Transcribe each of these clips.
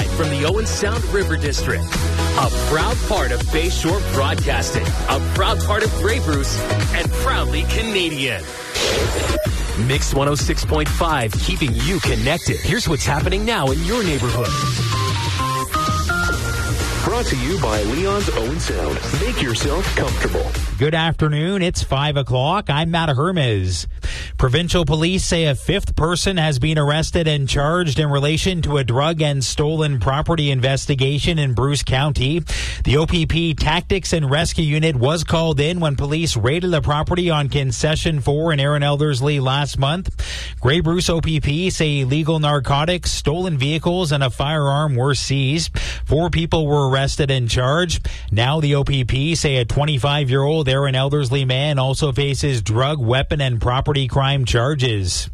Live from the Owen Sound River District. A proud part of Bayshore Broadcasting, a proud part of Grey Bruce, and proudly Canadian. Mix 106.5, keeping you connected. Here's what's happening now in your neighborhood. Brought to you by Leon's Owen Sound. Make yourself comfortable. Good afternoon. It's 5 o'clock. I'm Matt Hermes. Provincial police say a fifth person has been arrested and charged in relation to a drug and stolen property investigation in Bruce County. The OPP Tactics and Rescue Unit was called in when police raided the property on Concession 4 in Aaron Elderslie last month. Grey Bruce OPP say illegal narcotics, stolen vehicles, and a firearm were seized. 4 people were arrested and charged. Now the OPP say a 25-year-old Aaron Elderslie man also faces drug, weapon, and property crime charges.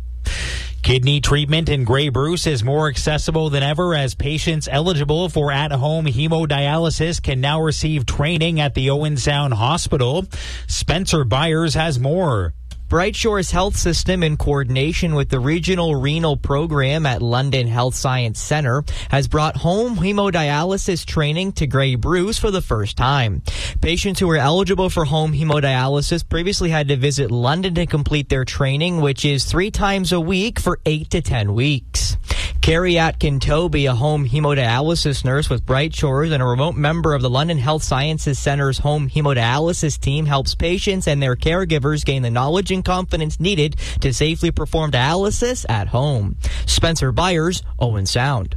Kidney treatment in Grey Bruce is more accessible than ever as patients eligible for at-home hemodialysis can now receive training at the Owen Sound Hospital. Spencer Byers has more. Bright Shores Health System, in coordination with the Regional Renal Program at London Health Science Centre, has brought home hemodialysis training to Grey Bruce for the first time. Patients who were eligible for home hemodialysis previously had to visit London to complete their training, which is 3 times a week for 8 to 10 weeks. Carrie Atkin-Toby, a home hemodialysis nurse with Bright Shores and a remote member of the London Health Sciences Centre's home hemodialysis team, helps patients and their caregivers gain the knowledge and confidence needed to safely perform dialysis at home. Spencer Byers, Owen Sound.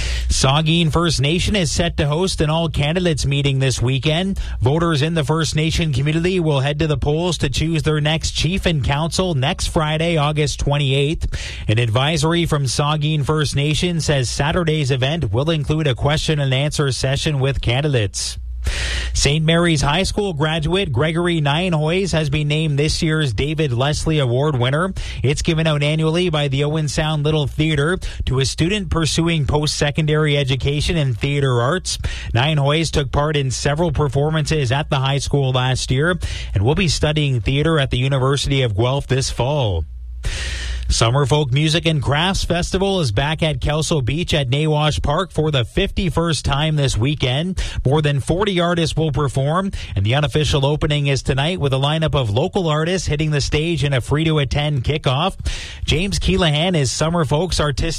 Saugeen First Nation is set to host an all-candidates meeting this weekend. Voters in the First Nation community will head to the polls to choose their next chief and council next Friday, August 28th. An advisory from Saugeen First Nation says Saturday's event will include a question and answer session with candidates. St. Mary's High School graduate Gregory Nienhuys has been named this year's David Leslie Award winner. It's given out annually by the Owen Sound Little Theatre to a student pursuing post-secondary education in theatre arts. Nienhuys took part in several performances at the high school last year and will be studying theatre at the University of Guelph this fall. Summer Folk Music and Crafts Festival is back at Kelso Beach at Nawash Park for the 51st time this weekend. More than 40 artists will perform, and the unofficial opening is tonight with a lineup of local artists hitting the stage in a free-to-attend kickoff. James Keelahan is Summer Folk's artistic